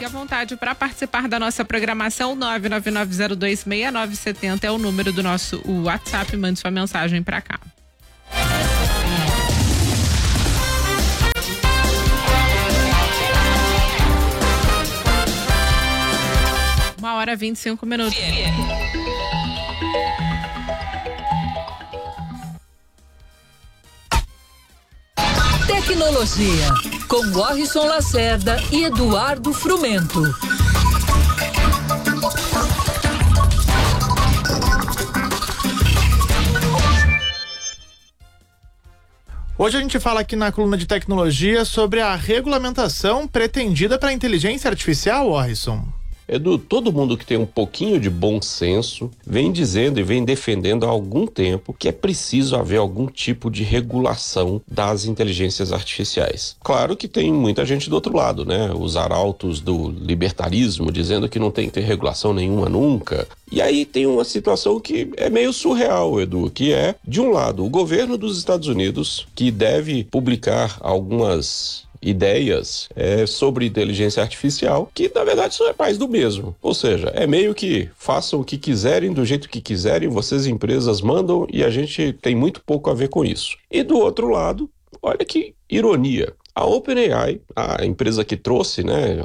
à vontade para participar da nossa programação. 999026970 é o número do nosso WhatsApp. Mande sua mensagem para cá. 1h25. Tecnologia, com Warrison Lacerda e Eduardo Frumento. Hoje a gente fala aqui na coluna de tecnologia sobre a regulamentação pretendida para a inteligência artificial, Warrison. Edu, todo mundo que tem um pouquinho de bom senso vem dizendo e vem defendendo há algum tempo que é preciso haver algum tipo de regulação das inteligências artificiais. Claro que tem muita gente do outro lado, né? Os arautos do libertarismo dizendo que não tem que ter regulação nenhuma nunca. E aí tem uma situação que é meio surreal, Edu, que é, de um lado, o governo dos Estados Unidos, que deve publicar algumas ideias sobre inteligência artificial, que na verdade são mais do mesmo. Ou seja, é meio que façam o que quiserem, do jeito que quiserem, vocês empresas mandam e a gente tem muito pouco a ver com isso. E do outro lado, olha que ironia. A OpenAI, a empresa que trouxe,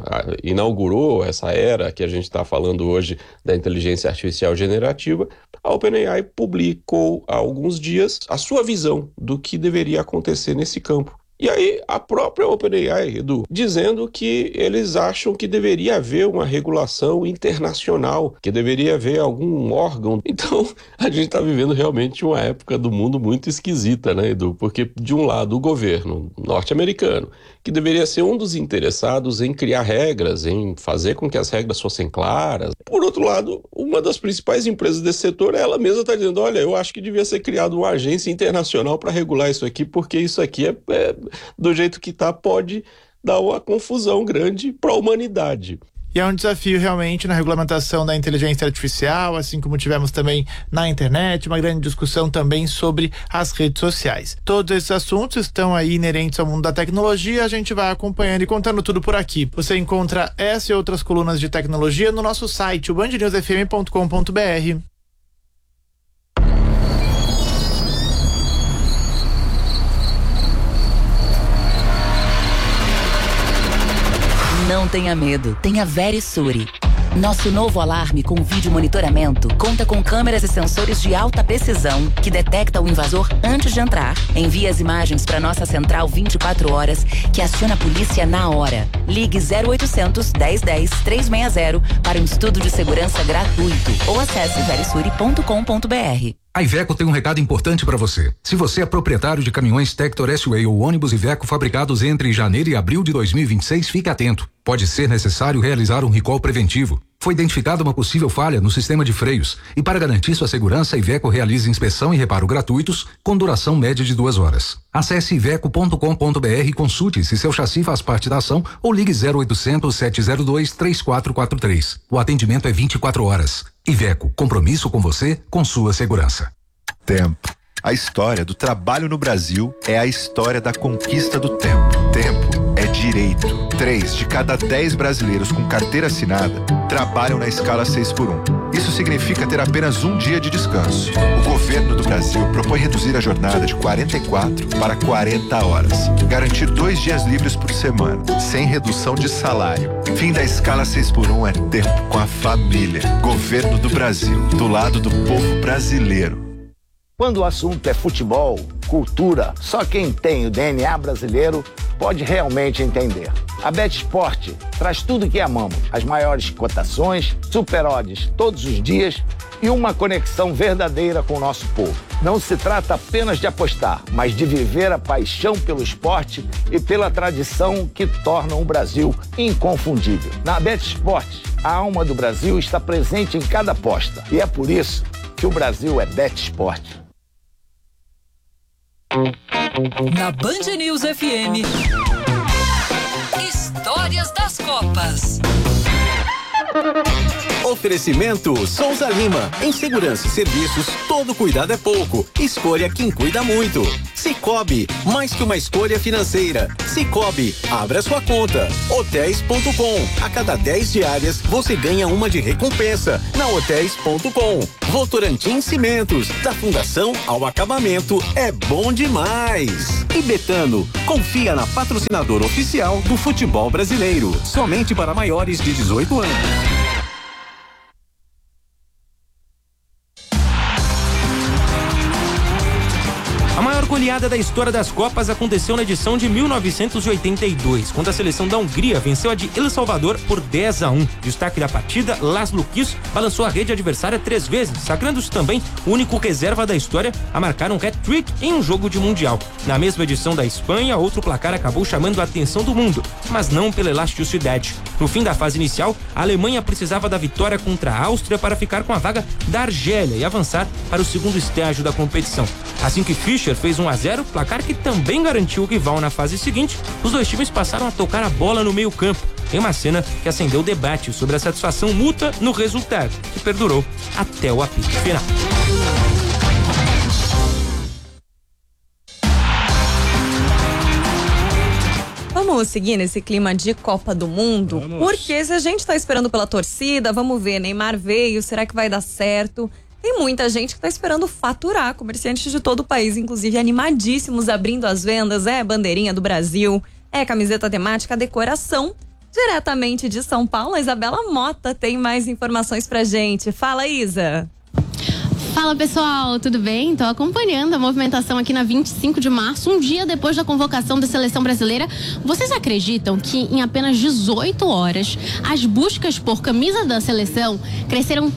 inaugurou essa era que a gente está falando hoje da inteligência artificial generativa, a OpenAI publicou há alguns dias a sua visão do que deveria acontecer nesse campo. E aí a própria OpenAI, Edu, dizendo que eles acham que deveria haver uma regulação internacional, que deveria haver algum órgão. Então, a gente está vivendo realmente uma época do mundo muito esquisita, né, Edu? Porque, de um lado, o governo norte-americano, que deveria ser um dos interessados em criar regras, em fazer com que as regras fossem claras. Por outro lado, uma das principais empresas desse setor, ela mesma está dizendo, olha, eu acho que devia ser criada uma agência internacional para regular isso aqui, porque isso aqui do jeito que está, pode dar uma confusão grande para a humanidade. E é um desafio realmente na regulamentação da inteligência artificial, assim como tivemos também na internet, uma grande discussão também sobre as redes sociais. Todos esses assuntos estão aí inerentes ao mundo da tecnologia, a gente vai acompanhando e contando tudo por aqui. Você encontra essa e outras colunas de tecnologia no nosso site, o bandnewsfm.com.br. Não tenha medo, tenha Verisure. Nosso novo alarme com vídeo monitoramento conta com câmeras e sensores de alta precisão que detecta o invasor antes de entrar. Envia as imagens para nossa central 24 horas que aciona a polícia na hora. Ligue 0800 1010 360 para um estudo de segurança gratuito ou acesse verisure.com.br. A Iveco tem um recado importante para você. Se você é proprietário de caminhões Tector S-Way ou ônibus Iveco fabricados entre janeiro e abril de 2026, fique atento. Pode ser necessário realizar um recall preventivo. Foi identificada uma possível falha no sistema de freios e, para garantir sua segurança, a Iveco realiza inspeção e reparo gratuitos com duração média de 2 horas. Acesse iveco.com.br e consulte se seu chassi faz parte da ação ou ligue 0800 702 3443. O atendimento é 24 horas. Iveco, compromisso com você, com sua segurança. Tempo. A história do trabalho no Brasil é a história da conquista do tempo. Tempo é direito. 3 de cada 10 brasileiros com carteira assinada trabalham na escala 6x1. Isso significa ter apenas um dia de descanso. O governo do Brasil propõe reduzir a jornada de 44 para 40 horas. Garantir 2 dias livres por semana, sem redução de salário. Fim da escala 6x1 é tempo com a família. Governo do Brasil, do lado do povo brasileiro. Quando o assunto é futebol, cultura, só quem tem o DNA brasileiro pode realmente entender. A BetSport traz tudo que amamos, as maiores cotações, super odds todos os dias e uma conexão verdadeira com o nosso povo. Não se trata apenas de apostar, mas de viver a paixão pelo esporte e pela tradição que tornam o Brasil inconfundível. Na BetSport, a alma do Brasil está presente em cada aposta e é por isso que o Brasil é BetSport. Na Band News FM, Histórias das Copas. Oferecimento Souza Lima. Em segurança e serviços, todo cuidado é pouco. Escolha quem cuida muito. Sicoob, mais que uma escolha financeira. Sicoob, abra sua conta. Hotéis.com. A cada 10 diárias, você ganha uma de recompensa na Hotéis.com. Votorantim Cimentos, da fundação ao acabamento, é bom demais. E Betano, confia na patrocinadora oficial do futebol brasileiro. Somente para maiores de 18 anos. A maior goleada da história das Copas aconteceu na edição de 1982, quando a seleção da Hungria venceu a de El Salvador por 10-1. Destaque da partida, Laszlo Kiss balançou a rede adversária 3 vezes, sagrando-se também o único reserva da história a marcar um hat-trick em um jogo de Mundial. Na mesma edição da Espanha, outro placar acabou chamando a atenção do mundo, mas não pela elasticidade. No fim da fase inicial, a Alemanha precisava da vitória contra a Áustria para ficar com a vaga da Argélia e avançar para o segundo estágio da competição. Assim que Fischer fez 1-0, placar que também garantiu o rival na fase seguinte, os dois times passaram a tocar a bola no meio-campo, em uma cena que acendeu o debate sobre a satisfação mútua no resultado, que perdurou até o apito final. Vamos seguir nesse clima de Copa do Mundo? Vamos. Porque se a gente tá esperando pela torcida, vamos ver, Neymar veio, será que vai dar certo? Tem muita gente que tá esperando faturar, comerciantes de todo o país, inclusive animadíssimos, abrindo as vendas, bandeirinha do Brasil, camiseta temática, decoração. Diretamente de São Paulo, a Isabela Mota tem mais informações pra gente. Fala, Isa! Fala pessoal, tudo bem? Tô acompanhando a movimentação aqui na 25 de março, um dia depois da convocação da seleção brasileira. Vocês acreditam que em apenas 18 horas as buscas por camisa da seleção cresceram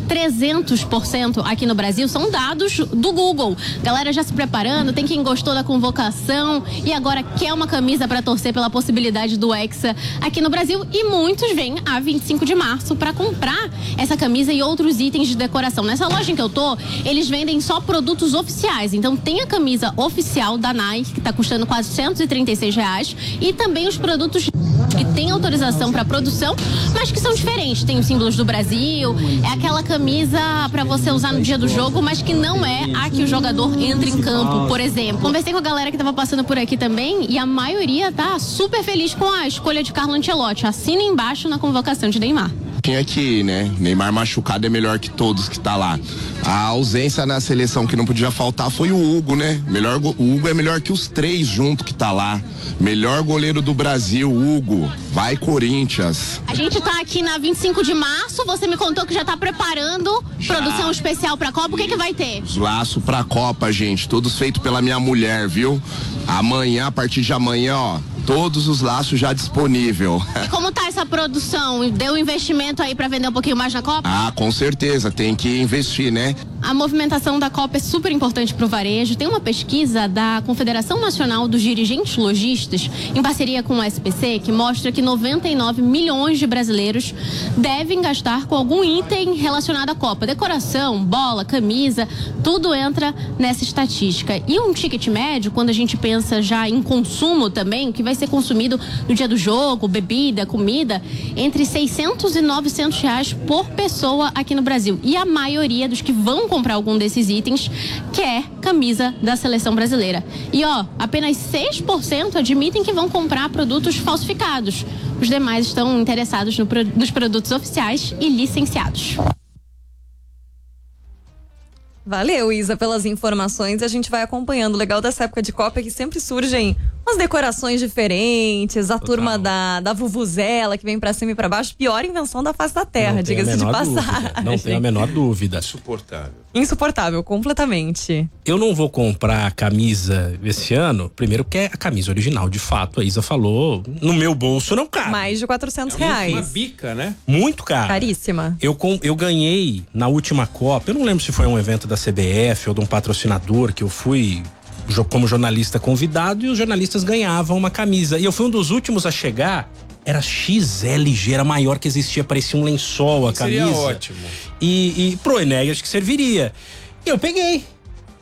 300% aqui no Brasil? São dados do Google. Galera já se preparando, tem quem gostou da convocação e agora quer uma camisa para torcer pela possibilidade do Hexa aqui no Brasil, e muitos vêm a 25 de março para comprar essa camisa e outros itens de decoração. Nessa loja em que eu tô, eles vendem só produtos oficiais. Então tem a camisa oficial da Nike, que está custando quase R$136, e também os produtos que têm autorização para produção, mas que são diferentes. Tem os símbolos do Brasil, é aquela camisa para você usar no dia do jogo, mas que não é a que o jogador entra em campo, por exemplo. Conversei com a galera que estava passando por aqui também, e a maioria tá super feliz com a escolha de Carlo Ancelotti. Assina embaixo na convocação de Neymar. Aqui, né? Neymar machucado é melhor que todos que tá lá. A ausência na seleção que não podia faltar foi o Hugo, né? O Hugo é melhor que os 3 juntos que tá lá. Melhor goleiro do Brasil, Hugo. Vai, Corinthians. A gente tá aqui na 25 de março, você me contou que já tá preparando produção especial pra Copa. O que vai ter? Os laços pra Copa, gente. Todos feitos pela minha mulher, viu? Amanhã, a partir de amanhã, ó. Todos os laços já disponível. E como tá essa produção? Deu investimento aí pra vender um pouquinho mais na Copa? Ah, com certeza, tem que investir, né? A movimentação da Copa é super importante pro varejo. Tem uma pesquisa da Confederação Nacional dos Dirigentes Lojistas, em parceria com o SPC, que mostra que 99 milhões de brasileiros devem gastar com algum item relacionado à Copa. Decoração, bola, camisa, tudo entra nessa estatística. E um ticket médio, quando a gente pensa já em consumo também, que vai ser consumido no dia do jogo, bebida, comida, entre R$600 e R$900 por pessoa aqui no Brasil. E a maioria dos que vão comprar algum desses itens quer camisa da seleção brasileira. E apenas 6% admitem que vão comprar produtos falsificados. Os demais estão interessados nos produtos oficiais e licenciados. Valeu, Isa, pelas informações. A gente vai acompanhando. O legal dessa época de Copa é que sempre surgem umas decorações diferentes. A turma da Vuvuzela, que vem pra cima e pra baixo. Pior invenção da face da terra, diga-se de passagem. Não tem a menor dúvida. Insuportável, completamente. Eu não vou comprar camisa esse ano, primeiro porque é a camisa original, de fato, a Isa falou, no meu bolso não cabe. Mais de R$400. Uma bica, né? Muito caro. Caríssima. Eu ganhei na última Copa, eu não lembro se foi um evento da CBF ou de um patrocinador, que eu fui como jornalista convidado e os jornalistas ganhavam uma camisa. E eu fui um dos últimos a chegar. Era XLG, era maior que existia, parecia um lençol a camisa. Seria ótimo. E pro Enéas acho que serviria. E eu peguei.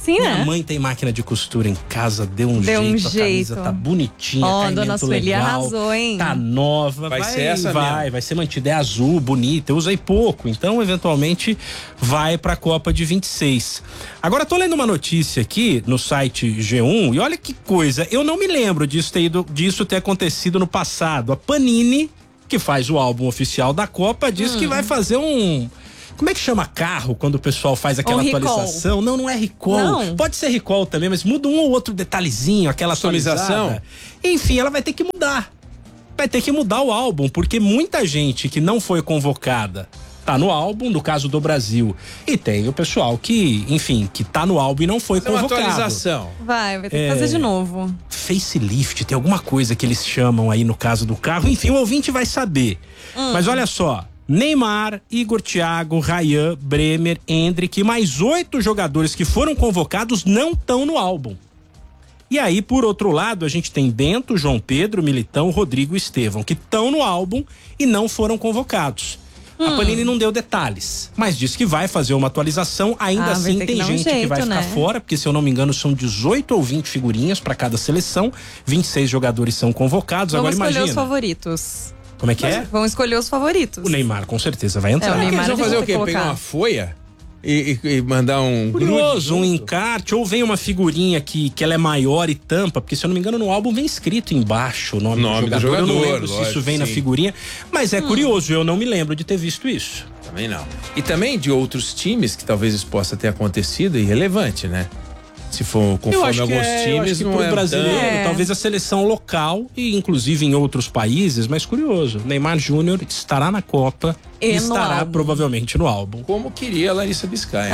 Sim, Minha né? mãe tem máquina de costura em casa, deu um jeito. A camisa tá bonitinha, Dona Sueli legal, arrasou, hein? tá nova. Vai ser essa mesmo. Vai ser mantida. É azul, bonita. Eu usei pouco, então eventualmente vai pra Copa de 26. Agora tô lendo uma notícia aqui no site G1 e olha que coisa, eu não me lembro disso ter acontecido no passado. A Panini, que faz o álbum oficial da Copa, diz que vai fazer um... Como é que chama carro quando o pessoal faz aquela atualização? Não é recall. Não. Pode ser recall também, mas muda um ou outro detalhezinho, aquela atualização. Enfim, ela vai ter que mudar. Vai ter que mudar o álbum, porque muita gente que não foi convocada tá no álbum, no caso do Brasil. E tem o pessoal que, enfim, que tá no álbum e não foi convocado. Uma atualização. Vai ter que fazer de novo. Facelift, tem alguma coisa que eles chamam aí no caso do carro. Enfim, o ouvinte vai saber. Mas olha só. Neymar, Igor Thiago, Ryan, Bremer, Endrick e mais 8 jogadores que foram convocados não estão no álbum. E aí, por outro lado, a gente tem Bento, João Pedro, Militão, Rodrigo e Estevão, que estão no álbum e não foram convocados. A Panini não deu detalhes, mas disse que vai fazer uma atualização. Ainda assim, tem gente que vai ficar fora, porque se eu não me engano são 18 ou 20 figurinhas para cada seleção, 26 jogadores são convocados. Vamos agora imagina. Escolher os favoritos. Como é que é? Vão escolher os favoritos. O Neymar com certeza vai entrar. O Neymar eles vão fazer o quê? Pegar uma folha e mandar um... Curioso, um encarte, ou vem uma figurinha que ela é maior e tampa, porque se eu não me engano no álbum vem escrito embaixo o nome do jogador. Eu não lembro se isso vem na figurinha, mas é curioso, eu não me lembro de ter visto isso. Também não. E também de outros times que talvez isso possa ter acontecido, irrelevante, né? Se for conforme alguns times, não é brasileiro, talvez a seleção local e inclusive em outros países, mas curioso, Neymar Júnior estará na Copa e estará provavelmente no álbum. Como queria a Larissa Biscaia.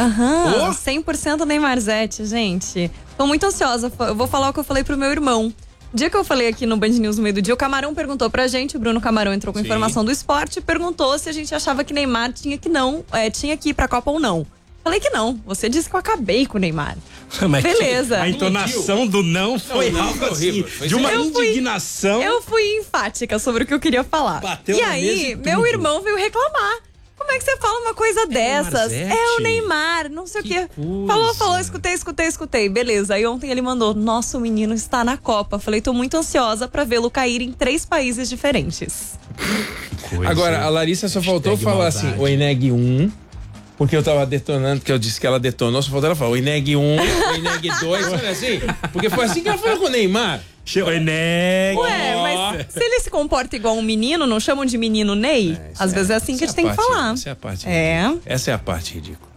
100% Neymarzete, gente. Tô muito ansiosa, eu vou falar o que eu falei pro meu irmão. O dia que eu falei aqui no Band News no meio do dia, o Camarão perguntou pra gente, o Bruno Camarão entrou com informação do esporte e perguntou se a gente achava que Neymar tinha que ir pra Copa ou não. Falei que não. Você disse que eu acabei com o Neymar. Mas beleza. A entonação do não foi algo assim, de uma indignação. Eu fui enfática sobre o que eu queria falar. Bateu e aí, meu irmão veio reclamar. Como é que você fala uma coisa dessas? É o Neymar, não sei o quê. Falou, escutei. Beleza. Aí ontem ele mandou, nosso menino está na Copa. Falei, tô muito ansiosa pra vê-lo cair em 3 países diferentes. Agora, a Larissa só faltou falar assim, o Eneg 1... Porque eu tava detonando, que eu disse que ela detonou, só faltou ela falar o Eneg 1, o Eneg 2, olha assim. Porque foi assim que ela falou com o Neymar. O Eneg. Ué, mas se ele se comporta igual um menino, não chamam de menino Ney? Às vezes é assim que a gente tem que falar. Essa é a parte ridícula. Essa é a parte ridícula.